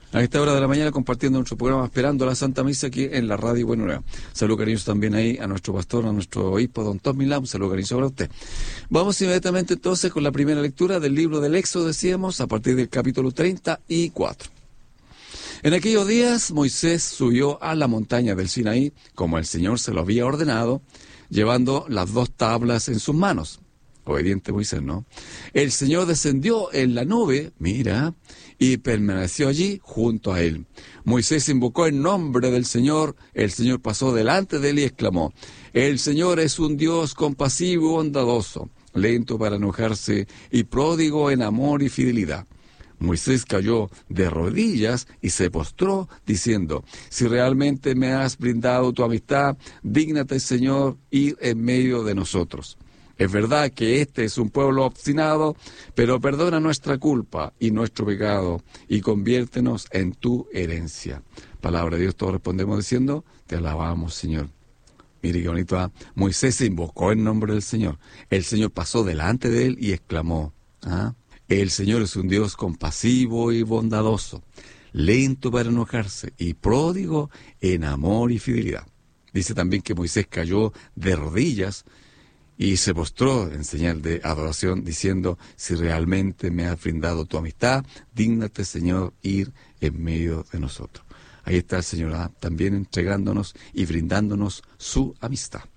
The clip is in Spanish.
A esta hora de la mañana compartiendo nuestro programa Esperando la Santa Misa aquí en la Radio Buena Nueva. Saludos cariñosos también ahí a nuestro pastor, a nuestro obispo, don Tommy Lam. Saludos cariñosos para usted. Vamos inmediatamente entonces con la primera lectura del libro del Éxodo, decíamos, a partir del capítulo 34. En aquellos días Moisés subió a la montaña del Sinaí, como el Señor se lo había ordenado, llevando las 2 tablas en sus manos. Obediente Moisés, ¿no? El Señor descendió en la nube, mira, y permaneció allí junto a él. Moisés invocó el nombre del Señor, el Señor pasó delante de él y exclamó: el Señor es un Dios compasivo y bondadoso, lento para enojarse y pródigo en amor y fidelidad. Moisés cayó de rodillas y se postró, diciendo: si realmente me has brindado tu amistad, dígnate, Señor, ir en medio de nosotros. Es verdad que este es un pueblo obstinado, pero perdona nuestra culpa y nuestro pecado y conviértenos en tu herencia. Palabra de Dios, todos respondemos diciendo: te alabamos, Señor. Mire qué bonito, ¿eh? Moisés invocó el nombre del Señor. El Señor pasó delante de él y exclamó: el Señor es un Dios compasivo y bondadoso, lento para enojarse y pródigo en amor y fidelidad. Dice también que Moisés cayó de rodillas y se postró en señal de adoración, diciendo: si realmente me has brindado tu amistad, dígnate, Señor, ir en medio de nosotros. Ahí está el Señor, también entregándonos y brindándonos su amistad.